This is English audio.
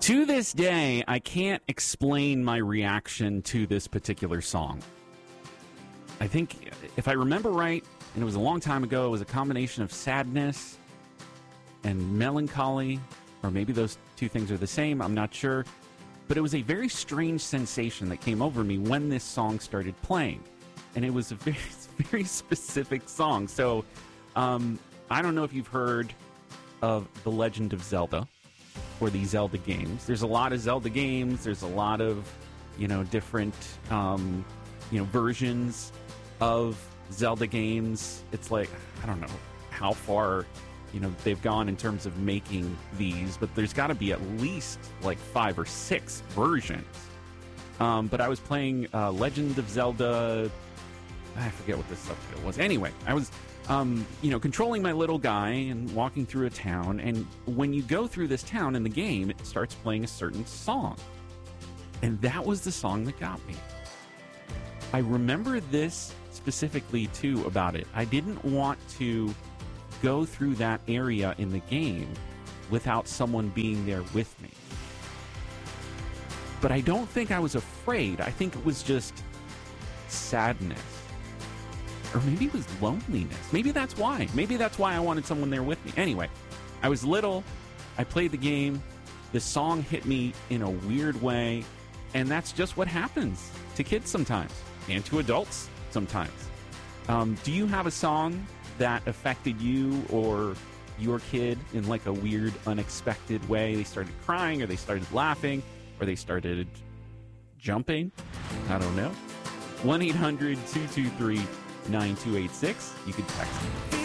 To this day, I can't explain my reaction to this particular song. I think, if I remember right, and it was a long time ago, it was a combination of sadness and melancholy, or maybe those two things are the same, I'm not sure. But it was a very strange sensation that came over me when this song started playing. And it was a very, very specific song. So, I don't know if you've heard of The Legend of Zelda or the Zelda games. There's a lot of Zelda games. There's a lot of, different, versions of Zelda games. It's like, I don't know how far, they've gone in terms of making these, but there's got to be at least like 5 or 6 versions. But I was playing Legend of Zelda. I forget what the subtitle was. Anyway, I was, controlling my little guy and walking through a town. And when you go through this town in the game, it starts playing a certain song. And that was the song that got me. I remember this specifically, too, about it. I didn't want to go through that area in the game without someone being there with me. But I don't think I was afraid. I think it was just sadness. Or maybe it was loneliness. Maybe that's why. Maybe that's why I wanted someone there with me. Anyway, I was little. I played the game. The song hit me in a weird way. And that's just what happens to kids sometimes. And to adults sometimes. Do you have a song that affected you or your kid in like a weird, unexpected way? They started crying, or they started laughing, or they started jumping? I don't know. 1-800-223-9286. You can text me.